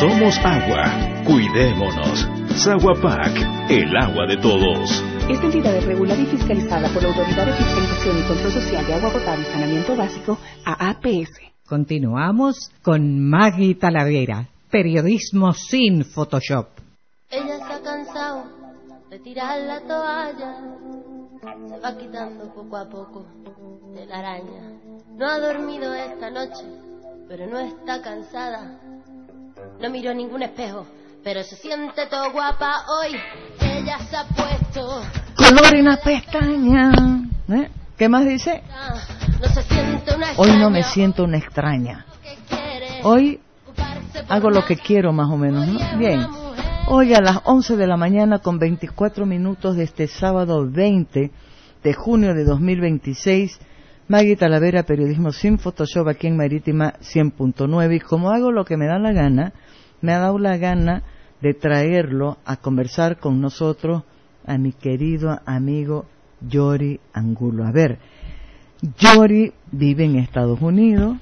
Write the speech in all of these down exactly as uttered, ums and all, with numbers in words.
Somos agua. Cuidémonos. Saguapac, el agua de todos. Esta entidad es regulada y fiscalizada por la Autoridad de Fiscalización y Control Social de Agua Potable y Saneamiento Básico, A A P S. Continuamos con Maggie Talavera, periodismo sin Photoshop. Ella se ha cansado de tirar la toalla, se va quitando poco a poco de la araña. No ha dormido esta noche, pero no está cansada. No miró ningún espejo, pero se siente todo guapa hoy. Ella se ha puesto color en la pestaña. ¿Eh? ¿Qué más dice? No se siente una hoy no me siento una extraña. Hoy hago lo que quiero más o menos, ¿no? Bien. Hoy a las once de la mañana con veinticuatro minutos de este sábado veinte de junio de dos mil veintiséis, Maggie Talavera, periodismo sin Photoshop aquí en Marítima cien punto nueve, y como hago lo que me da la gana, me ha dado la gana de traerlo a conversar con nosotros a mi querido amigo Yori Angulo. A ver, Yori vive en Estados Unidos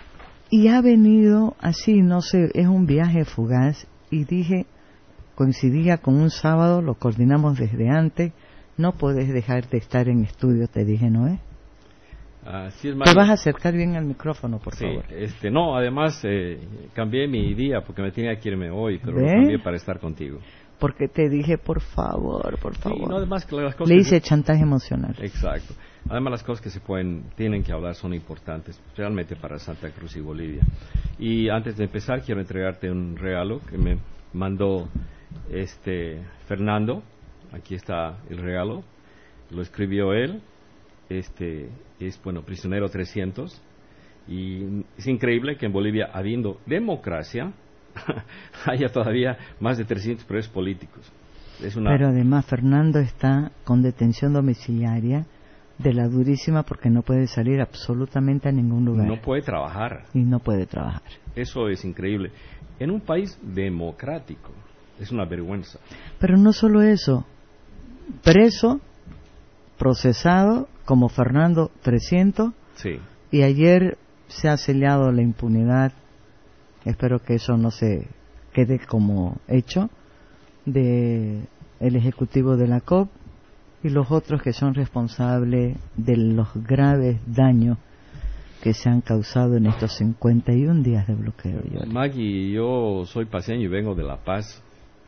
y ha venido así, no sé, es un viaje fugaz, y dije, coincidía con un sábado, lo coordinamos desde antes, no puedes dejar de estar en estudio, te dije, ¿no es? Así es, te vas a acercar bien al micrófono, por sí, favor. Este, no, además eh, cambié mi día porque me tenía que irme hoy, pero ¿Ve? lo cambié para estar contigo. Porque te dije, por favor, por favor. Sí, no, además, que las cosas le que hice se... chantaje emocional. Exacto. Además, las cosas que se pueden, tienen que hablar son importantes, realmente para Santa Cruz y Bolivia. Y antes de empezar, quiero entregarte un regalo que me mandó este Fernando. Aquí está el regalo. Lo escribió él. Este es, bueno, prisionero trescientos. Y es increíble que en Bolivia, habiendo democracia, haya todavía más de trescientos presos políticos. Es una... Pero además Fernando está con detención domiciliaria de la durísima porque no puede salir absolutamente a ningún lugar. No puede trabajar. Y no puede trabajar. Eso es increíble. En un país democrático. Es una vergüenza. Pero no solo eso. Preso, procesado, como Fernando, trescientos. Sí. Y ayer se ha sellado la impunidad. Espero que eso no se quede como hecho, de el ejecutivo de la C O P y los otros que son responsables de los graves daños que se han causado en estos cincuenta y un días de bloqueo. Yori. Maggie, yo soy paseño y vengo de La Paz.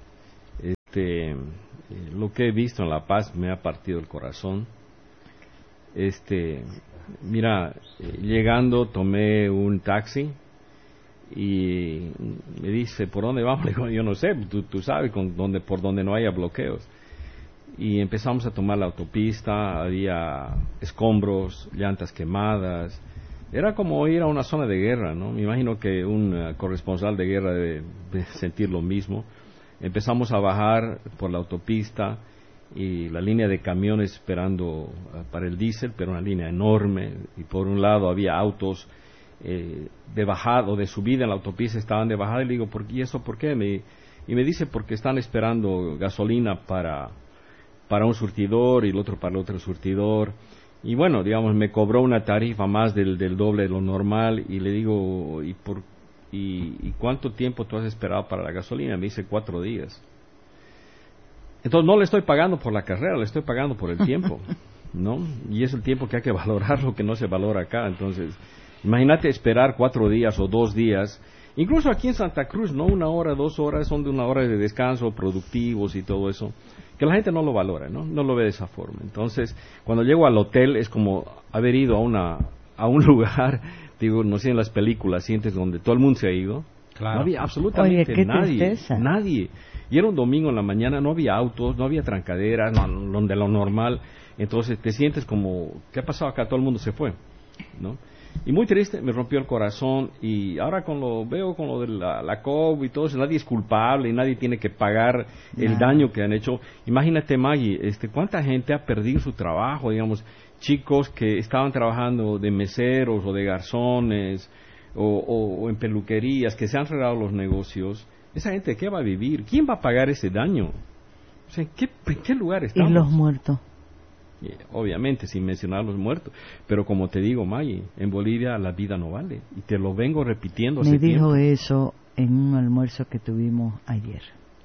Este, lo que he visto en La Paz me ha partido el corazón. Este, mira, llegando tomé un taxi y me dice, ¿por dónde vamos? Le digo, yo no sé, tú, tú sabes con dónde, por donde no haya bloqueos. Y empezamos a tomar la autopista, había escombros, llantas quemadas. Era como ir a una zona de guerra, ¿no? Me imagino que un uh, corresponsal de guerra debe, debe sentir lo mismo. Empezamos a bajar por la autopista y la línea de camiones esperando uh, para el diésel, pero una línea enorme. Y por un lado había autos Eh, de bajada o de subida en la autopista, estaban de bajada, y le digo, ¿por qué? ¿Y eso por qué? Me, y me dice, porque están esperando gasolina para, para un surtidor y el otro para el otro surtidor. Y bueno, digamos, me cobró una tarifa más del, del doble de lo normal, y le digo, ¿y, por, y, ¿y cuánto tiempo tú has esperado para la gasolina? Me dice, cuatro días. Entonces no le estoy pagando por la carrera, le estoy pagando por el tiempo, ¿no? Y es el tiempo que hay que valorar, lo que no se valora acá. Entonces, imagínate esperar cuatro días o dos días, incluso aquí en Santa Cruz, no una hora, dos horas, son de una hora de descanso, productivos y todo eso, que la gente no lo valora, ¿no? No lo ve de esa forma. Entonces, cuando llego al hotel es como haber ido a una a un lugar, digo, no sé, en las películas sientes donde todo el mundo se ha ido. Claro. No había absolutamente Oye, nadie, tristeza. nadie. Y era un domingo en la mañana, no había autos, no había trancaderas, no, no, de lo normal. Entonces te sientes como, ¿qué ha pasado acá? Todo el mundo se fue, ¿no? Y muy triste, me rompió el corazón. Y ahora con lo veo con lo de la, la C O V y todo eso, nadie es culpable y nadie tiene que pagar el Nada. daño que han hecho. Imagínate, Maggie, este, cuánta gente ha perdido su trabajo, digamos, chicos que estaban trabajando de meseros o de garzones o, o, o en peluquerías, que se han cerrado los negocios. Esa gente, ¿qué va a vivir? ¿Quién va a pagar ese daño? O sea, ¿en qué, en qué lugar estamos? Y los muertos. Obviamente, sin mencionar los muertos. Pero como te digo, Maggie, en Bolivia la vida no vale. Y te lo vengo repitiendo hace Me dijo tiempo. eso en un almuerzo que tuvimos ayer.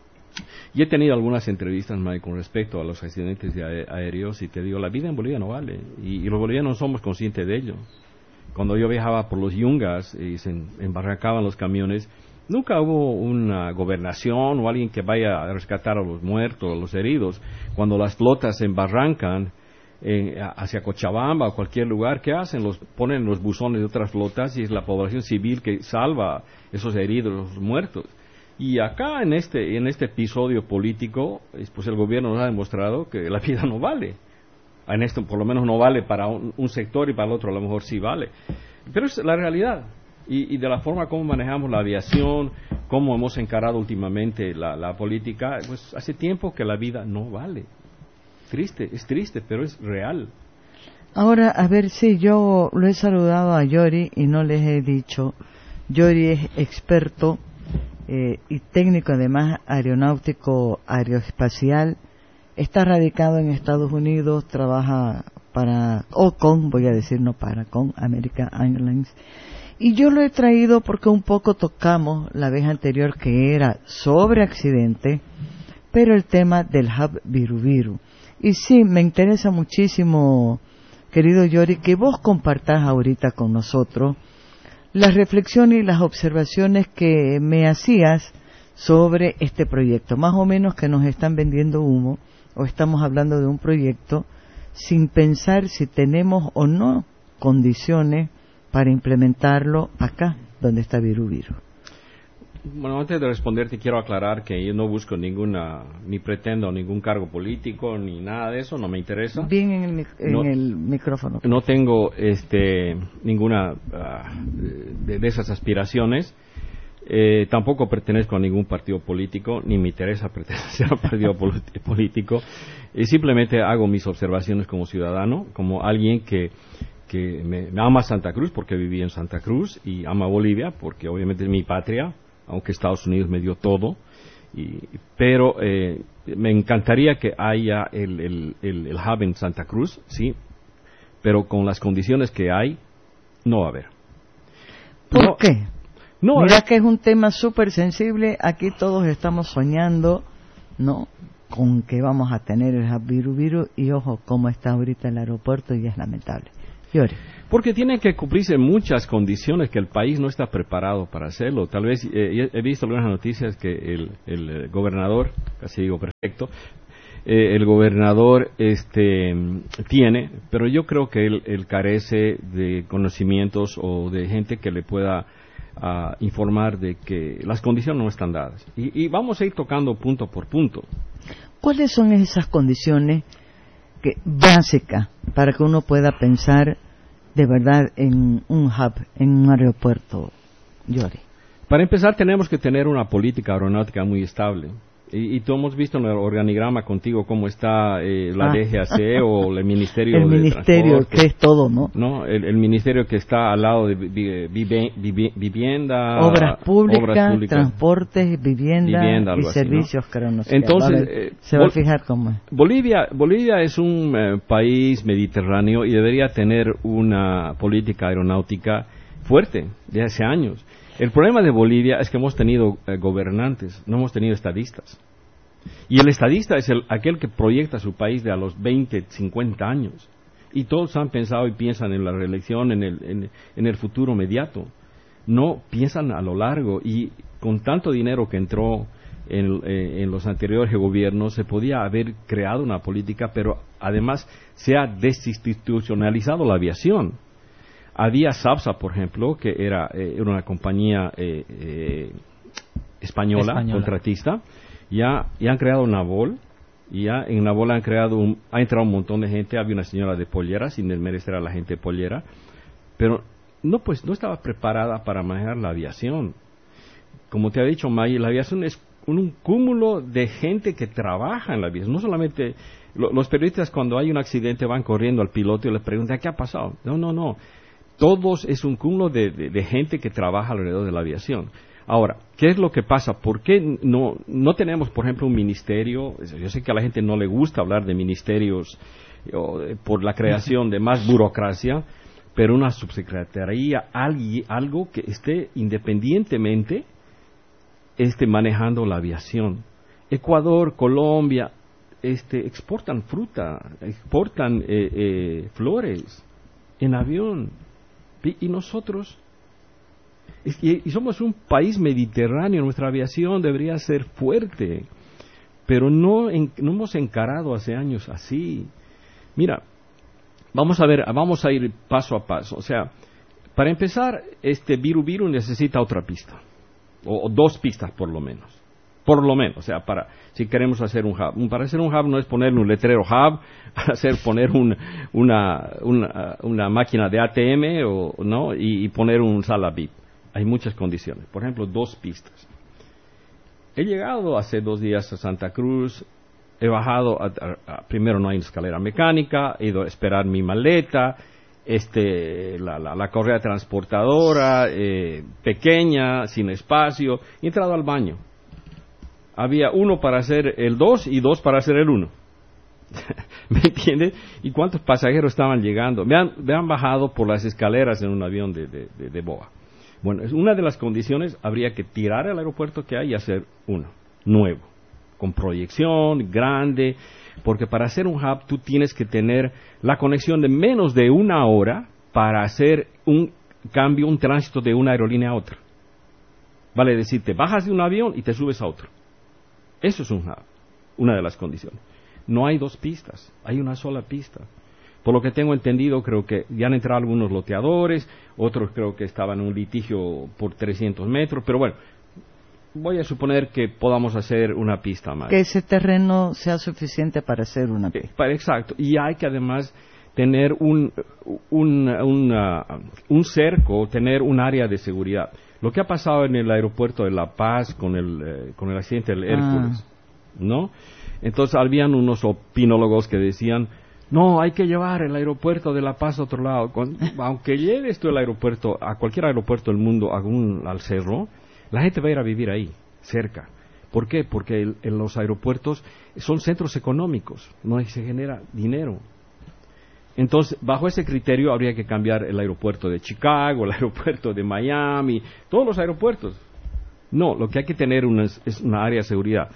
Y he tenido algunas entrevistas, Mike, con respecto a los accidentes de aéreos, y te digo, la vida en Bolivia no vale, y, y los bolivianos somos conscientes de ello. Cuando yo viajaba por los yungas y se embarrancaban los camiones, nunca hubo una gobernación o alguien que vaya a rescatar a los muertos, a los heridos. Cuando las flotas se embarrancan eh, hacia Cochabamba o cualquier lugar, ¿qué hacen? Los ponen en los buzones de otras flotas y es la población civil que salva esos heridos, los muertos. Y acá en este en este episodio político, pues el gobierno nos ha demostrado que la vida no vale. En esto por lo menos no vale para un, un sector y para el otro a lo mejor sí vale. Pero es la realidad. Y, y de la forma como manejamos la aviación, cómo hemos encarado últimamente la, la política, pues hace tiempo que la vida no vale. Triste, es triste, pero es real. Ahora, a ver si yo lo he saludado a Yori y no les he dicho. Yori es experto eh, y técnico además aeronáutico aeroespacial. Está radicado en Estados Unidos, trabaja para, o con, voy a decir no para, con American Airlines. Y yo lo he traído porque un poco tocamos la vez anterior que era sobre accidente, pero el tema del hub Virubiru. Y sí, me interesa muchísimo, querido Yori, que vos compartás ahorita con nosotros las reflexiones y las observaciones que me hacías sobre este proyecto. Más o menos que nos están vendiendo humo, o estamos hablando de un proyecto sin pensar si tenemos o no condiciones para implementarlo acá, donde está Virubiru. Bueno, antes de responderte quiero aclarar que yo no busco ninguna, ni pretendo ningún cargo político, ni nada de eso, no me interesa. Bien en el, en no, el micrófono. No tengo este, ninguna uh, de, de esas aspiraciones. Eh, tampoco pertenezco a ningún partido político, ni me interesa pertenecer a un partido político. Eh, simplemente hago mis observaciones como ciudadano, como alguien que que me, me ama Santa Cruz porque viví en Santa Cruz y ama Bolivia porque obviamente es mi patria, aunque Estados Unidos me dio todo, y, pero eh, me encantaría que haya el, el, el, el hub en Santa Cruz, sí, pero con las condiciones que hay, no va a haber. ¿Por no, qué? No, Mira es, que es un tema súper sensible, aquí todos estamos soñando, ¿no?, con que vamos a tener el hub Virubiru, y ojo, cómo está ahorita el aeropuerto y es lamentable. Porque tienen que cumplirse muchas condiciones que el país no está preparado para hacerlo. Tal vez eh, he visto algunas noticias que el, el gobernador, casi digo perfecto, eh, el gobernador este tiene, pero yo creo que él, él carece de conocimientos o de gente que le pueda uh, informar de que las condiciones no están dadas. Y, y vamos a ir tocando punto por punto. ¿Cuáles son esas condiciones que, básicas para que uno pueda pensar de verdad en un hub, en un aeropuerto, Yori? Para empezar tenemos que tener una política aeronáutica muy estable. Y, y tú hemos visto en el organigrama contigo cómo está eh, la ah. D G A C o el Ministerio el de Ministerio, Transporte, que es todo, ¿no? No, el, el ministerio que está al lado de vi, vi, vi, vivienda, obras públicas, obras públicas, transportes, vivienda, vivienda y así, servicios, ¿no? creo, no sé. Entonces, va ver, eh, se va a fijar cómo es. Bolivia, Bolivia es un eh, país mediterráneo y debería tener una política aeronáutica fuerte de hace años. El problema de Bolivia es que hemos tenido eh, gobernantes, no hemos tenido estadistas. Y el estadista es el, aquel que proyecta su país de a los veinte, cincuenta años. Y todos han pensado y piensan en la reelección, en el, en, en el futuro inmediato. No piensan a lo largo. Y con tanto dinero que entró en, eh, en los anteriores gobiernos, se podía haber creado una política, pero además se ha desinstitucionalizado la aviación. Había SAPSA, por ejemplo, que era, eh, era una compañía eh, eh, española, española, contratista. Ya, ya han creado Navol, y ya en Navol han creado un, ha entrado un montón de gente. Había una señora de Pollera, sin desmerecer a la gente de Pollera, pero no, pues no estaba preparada para manejar la aviación. Como te ha dicho May, la aviación es un, un cúmulo de gente que trabaja en la aviación. No solamente lo, los periodistas, cuando hay un accidente, van corriendo al piloto y le preguntan ¿qué ha pasado? No, no, no. Todos es un cúmulo de, de, de gente que trabaja alrededor de la aviación. Ahora, ¿qué es lo que pasa? ¿Por qué no, no tenemos, por ejemplo, un ministerio? Yo sé que a la gente no le gusta hablar de ministerios o, por la creación de más burocracia, pero una subsecretaría, algo que esté independientemente este, manejando la aviación. Ecuador, Colombia, este, exportan fruta, exportan eh, eh, flores en avión. Y, y nosotros, y, y somos un país mediterráneo, nuestra aviación debería ser fuerte, pero no, en, no hemos encarado hace años así. Mira, vamos a ver, vamos a ir paso a paso. O sea, para empezar, este Viru Viru necesita otra pista, o, o dos pistas por lo menos. Por lo menos, o sea, para si queremos hacer un hub. Para hacer un hub no es ponerle un letrero hub, hacer poner un, una, una, una máquina de A T M o, ¿no? y, y poner un sala V I P. Hay muchas condiciones. Por ejemplo, dos pistas. He llegado hace dos días a Santa Cruz, he bajado, a, a, a, primero no hay escalera mecánica, he ido a esperar mi maleta, este, la, la, la correa transportadora, eh, pequeña, sin espacio, he entrado al baño. Había uno para hacer el dos y dos para hacer el uno. ¿Me entiendes? ¿Y cuántos pasajeros estaban llegando? Me han, me han bajado por las escaleras en un avión de, de, de, de Boa. Bueno, es una de las condiciones, habría que tirar el aeropuerto que hay y hacer uno, nuevo, con proyección, grande, porque para hacer un hub tú tienes que tener la conexión de menos de una hora para hacer un cambio, un tránsito de una aerolínea a otra. Vale decir, te bajas de un avión y te subes a otro. Eso es un hub, una de las condiciones. No hay dos pistas, hay una sola pista. Por lo que tengo entendido, creo que ya han entrado algunos loteadores, otros creo que estaban en un litigio por trescientos metros, pero bueno, voy a suponer que podamos hacer una pista más. Que ese terreno sea suficiente para hacer una pista. Exacto, y hay que además tener un, un, una, un cerco, tener un área de seguridad. Lo que ha pasado en el aeropuerto de La Paz con el, eh, con el accidente del Hércules, ah. ¿no? Entonces habían unos opinólogos que decían, no, hay que llevar el aeropuerto de La Paz a otro lado. Cuando, aunque lleves tú el aeropuerto a cualquier aeropuerto del mundo, a un, al cerro, la gente va a ir a vivir ahí, cerca. ¿Por qué? Porque el, en los aeropuertos son centros económicos, no se genera dinero. Entonces, bajo ese criterio habría que cambiar el aeropuerto de Chicago, el aeropuerto de Miami, todos los aeropuertos. No, lo que hay que tener una, es una área de seguridad.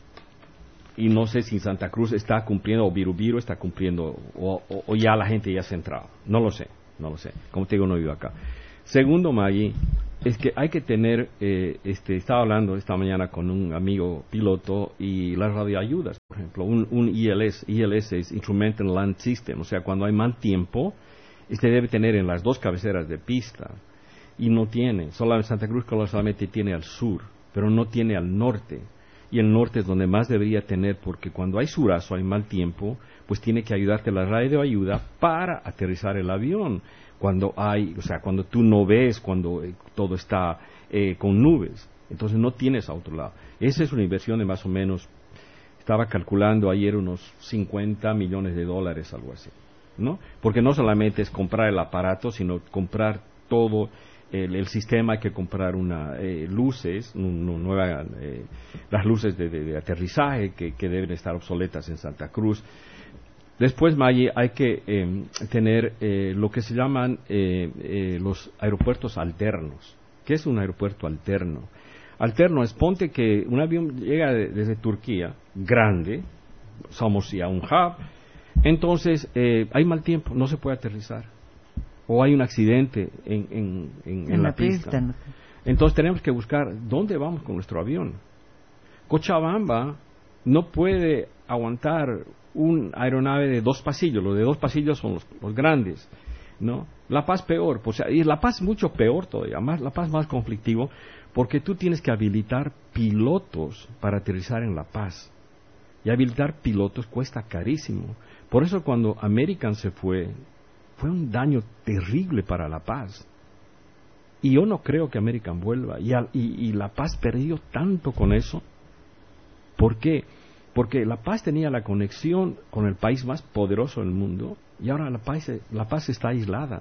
Y no sé si Santa Cruz está cumpliendo, o Viru Viru está cumpliendo, o, o, o ya la gente ya se ha entrado. No lo sé, no lo sé. Como te digo, no vivo acá. Segundo, Maggie, es que hay que tener, eh, este, estaba hablando esta mañana con un amigo piloto y las radioayudas, por ejemplo, un, un I L S, I L S es Instrumental Land System, o sea, cuando hay mal tiempo, este debe tener en las dos cabeceras de pista, y no tiene, solamente Santa Cruz solamente tiene al sur, pero no tiene al norte, y el norte es donde más debería tener, porque cuando hay surazo, hay mal tiempo, pues tiene que ayudarte la radioayuda para aterrizar el avión. Cuando hay, o sea, cuando tú no ves, cuando eh, todo está eh, con nubes, entonces no tienes a otro lado. Esa es una inversión de más o menos, estaba calculando ayer unos cincuenta millones de dólares, algo así, ¿no? Porque no solamente es comprar el aparato, sino comprar todo el, el sistema, hay que comprar una eh, luces, un, un nueva, eh, las luces de, de, de aterrizaje que, que deben estar obsoletas en Santa Cruz. Después, Maggie, hay que eh, tener eh, lo que se llaman eh, eh, los aeropuertos alternos. ¿Qué es un aeropuerto alterno? Alterno es, ponte que un avión llega de, desde Turquía, grande, somos ya un hub, entonces eh, hay mal tiempo, no se puede aterrizar. O hay un accidente en, en, en, en, en la, la pista. pista. Entonces tenemos que buscar dónde vamos con nuestro avión. Cochabamba no puede aguantar un aeronave de dos pasillos, los de dos pasillos son los, los grandes, ¿no? La Paz peor, pues, y La Paz mucho peor todavía, más, La Paz más conflictivo, porque tú tienes que habilitar pilotos para aterrizar en La Paz, y habilitar pilotos cuesta carísimo. Por eso cuando American se fue, fue un daño terrible para La Paz, y yo no creo que American vuelva, y, al, y, y La Paz perdió tanto con eso. ¿Por qué? Porque La Paz tenía la conexión con el país más poderoso del mundo y ahora La Paz, la Paz está aislada.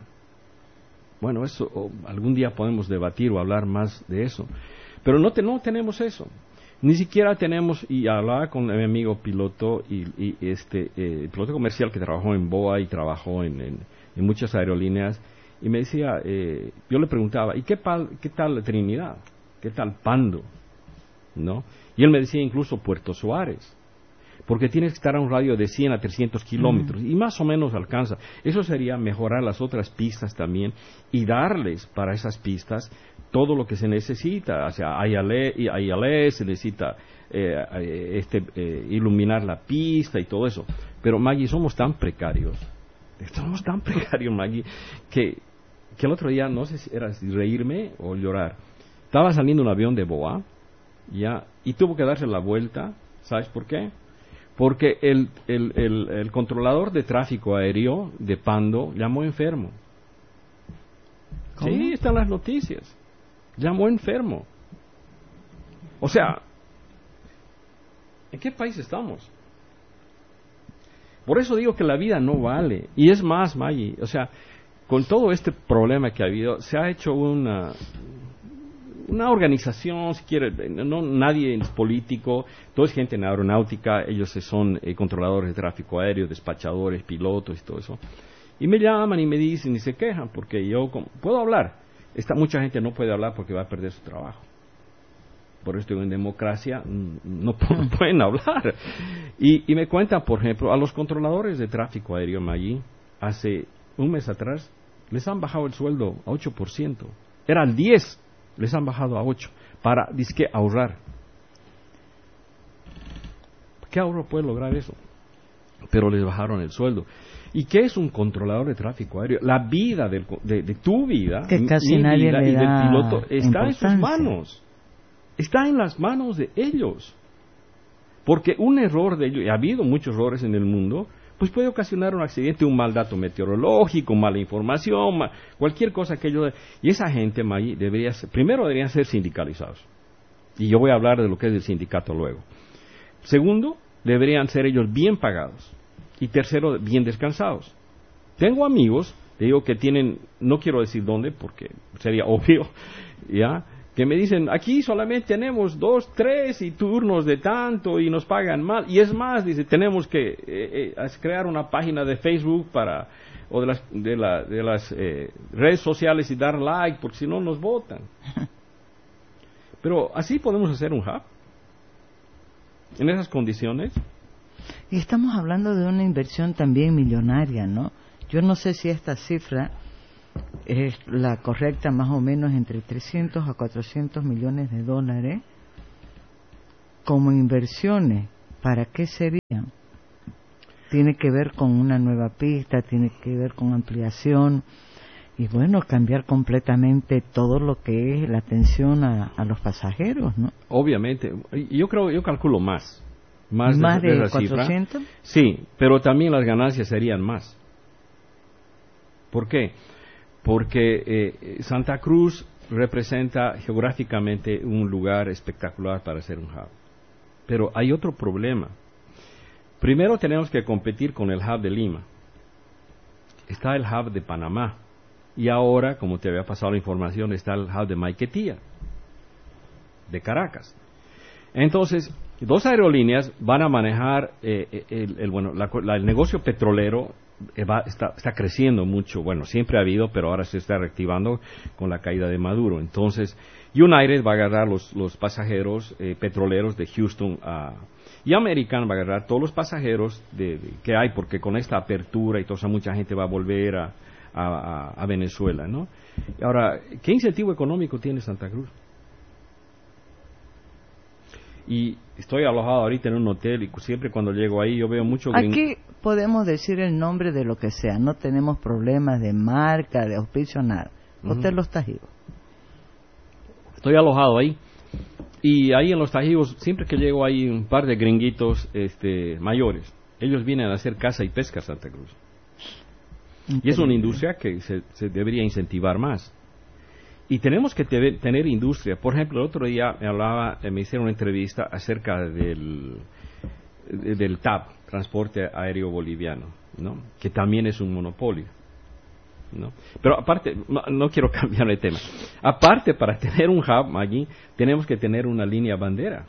Bueno, eso o, algún día podemos debatir o hablar más de eso. Pero no, te, no tenemos eso. Ni siquiera tenemos, y hablaba con mi amigo piloto, y, y este eh, piloto comercial que trabajó en Boa y trabajó en, en, en muchas aerolíneas, y me decía, eh, yo le preguntaba, ¿y qué, pal, qué tal Trinidad? ¿Qué tal Pando? ¿no? Y él me decía incluso Puerto Suárez, porque tienes que estar a un radio de cien a trescientos kilómetros, mm. y más o menos alcanza. Eso sería mejorar las otras pistas también y darles para esas pistas todo lo que se necesita. O sea, I L E se necesita eh, este, eh, iluminar la pista y todo eso. Pero, Maggie, somos tan precarios, somos tan precarios, Maggie, que, que el otro día, no sé si era si reírme o llorar. Estaba saliendo un avión de Boa, ya, y tuvo que darse la vuelta. ¿Sabes por qué? Porque el, el, el, el controlador de tráfico aéreo de Pando llamó enfermo. ¿Cómo? Sí, están las noticias. Llamó enfermo. O sea, ¿en qué país estamos? Por eso digo que la vida no vale. Y es más, Maggie, o sea, con todo este problema que ha habido, se ha hecho una... una organización, si quiere, no, nadie es político, todo es gente en aeronáutica, ellos son eh, controladores de tráfico aéreo, despachadores, pilotos y todo eso. Y me llaman y me dicen y se quejan, porque yo como, puedo hablar. Esta, mucha gente no puede hablar porque va a perder su trabajo. Por esto en democracia no pueden hablar. Y, y me cuentan, por ejemplo, a los controladores de tráfico aéreo allí, hace un mes atrás, les han bajado el sueldo a ocho por ciento. Era al diez por ciento. Les han bajado a ocho para, disque, ahorrar. ¿Qué ahorro puede lograr eso? Pero les bajaron el sueldo. ¿Y qué es un controlador de tráfico aéreo? La vida del, de, de tu vida, que casi mi nadie vida le y del da piloto está en sus importancia. manos. Está en las manos de ellos. Porque un error de ellos, y ha habido muchos errores en el mundo, pues puede ocasionar un accidente, un mal dato meteorológico, mala información, mal, cualquier cosa que ellos... Y esa gente, Maggie, debería ser, primero deberían ser sindicalizados. Y yo voy a hablar de lo que es el sindicato luego. Segundo, deberían ser ellos bien pagados. Y tercero, bien descansados. Tengo amigos, te digo que tienen, no quiero decir dónde, porque sería obvio, ¿ya?, que me dicen, aquí solamente tenemos dos, tres y turnos de tanto y nos pagan mal. Y es más, dice, tenemos que eh, eh, crear una página de Facebook para o de las, de la, de las eh, redes sociales y dar like, porque si no nos votan. Pero así podemos hacer un hub. En esas condiciones. Y estamos hablando de una inversión también millonaria, ¿no? Yo no sé si esta cifra es la correcta, más o menos entre trescientos a cuatrocientos millones de dólares como inversiones. ¿Para qué serían? Tiene que ver con una nueva pista, tiene que ver con ampliación y bueno, cambiar completamente todo lo que es la atención a, a los pasajeros, ¿no? Obviamente, yo creo, yo calculo más. Más, ¿Más de, de, de esa cuatrocientos? Cifra. Sí, pero también las ganancias serían más. ¿Por qué? Porque eh, Santa Cruz representa geográficamente un lugar espectacular para hacer un hub. Pero hay otro problema. Primero tenemos que competir con el hub de Lima. Está el hub de Panamá. Y ahora, como te había pasado la información, está el hub de Maiquetía, de Caracas. Entonces, dos aerolíneas van a manejar eh, el, el, bueno, la, la, el negocio petrolero. Va, está, está creciendo mucho, bueno, siempre ha habido, pero ahora se está reactivando con la caída de Maduro. Entonces, United va a agarrar los, los pasajeros eh, petroleros de Houston a, y American va a agarrar todos los pasajeros de, de, que hay, porque con esta apertura y toda esa mucha gente va a volver a, a, a Venezuela, ¿no? Ahora, ¿qué incentivo económico tiene Santa Cruz? Y estoy alojado ahorita en un hotel y siempre cuando llego ahí yo veo mucho gring... Aquí podemos decir el nombre de lo que sea, no tenemos problemas de marca, de auspicio, nada. Hotel uh-huh. Los Tajivos. Estoy alojado ahí y ahí en Los Tajivos siempre que llego hay un par de gringuitos este, mayores. Ellos vienen a hacer caza y pesca a Santa Cruz. Y es una industria que se, se debería incentivar más. Y tenemos que te, tener industria. Por ejemplo, el otro día me hablaba, me hicieron una entrevista acerca del, del T A B, Transporte Aéreo Boliviano, ¿no? Que también es un monopolio, ¿no? Pero aparte, no, no quiero cambiar de tema. Aparte, para tener un hub allí, tenemos que tener una línea bandera.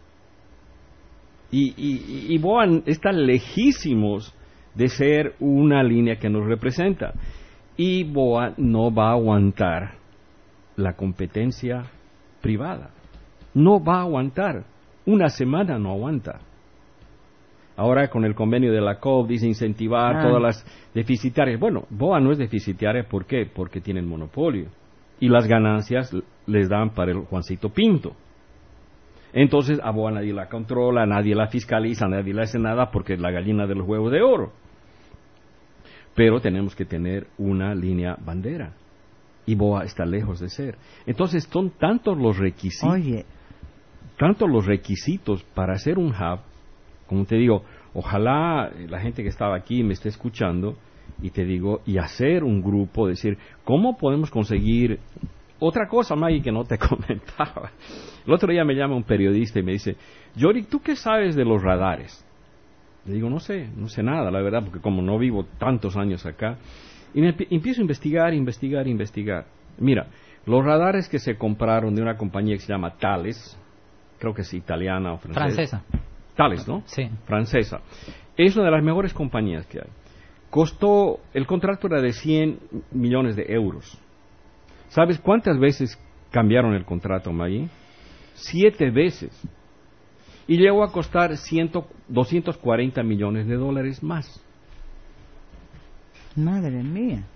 Y, y, y Boa está lejísimos de ser una línea que nos representa. Y Boa no va a aguantar la competencia privada. no va a aguantar. Una semana no aguanta. Ahora con el convenio de la C O P dice incentivar ah. todas las deficitarias. Bueno, B O A no es deficitaria, ¿por qué? Porque tienen monopolio. Y las ganancias les dan para el Juancito Pinto. Entonces a B O A nadie la controla, nadie la fiscaliza, nadie le hace nada porque es la gallina de los huevos de oro. Pero tenemos que tener una línea bandera. Y B O A está lejos de ser. Entonces son tantos los requisitos, Oye. tantos los requisitos para hacer un hub. Como te digo, ojalá la gente que estaba aquí me esté escuchando y te digo, y hacer un grupo, decir, ¿cómo podemos conseguir otra cosa, Maggie, que no te comentaba? El otro día me llama un periodista y me dice, Yorick, ¿tú qué sabes de los radares? Le digo, no sé, no sé nada, la verdad, porque como no vivo tantos años acá, y me empiezo a investigar, investigar, investigar. Mira, los radares que se compraron de una compañía que se llama Thales, creo que es italiana o francesa. Francesa. Thales, ¿no? Sí. Francesa. Es una de las mejores compañías que hay. Costó, el contrato era de cien millones de euros. ¿Sabes cuántas veces cambiaron el contrato, Maggie? Siete veces. Y llegó a costar ciento, doscientos cuarenta millones de dólares más. Madre mía.